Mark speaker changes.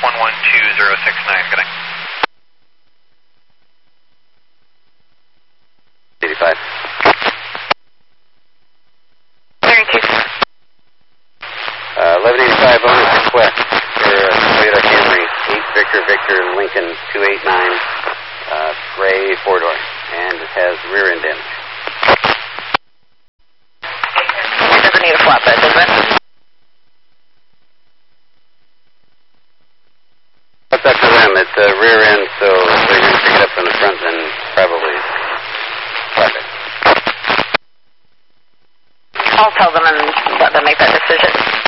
Speaker 1: 112.069. Good night.
Speaker 2: 85. 1185 owner request for Toyota Camry 8 Victor Victor Lincoln 289 gray 4-door, and it has rear end damage.
Speaker 3: It doesn't need a flatbed, does it?
Speaker 2: That's up to them. It's a rear end, so if they're going to pick it up in the front, then probably flatbed.
Speaker 3: I'll tell them and let them make that decision.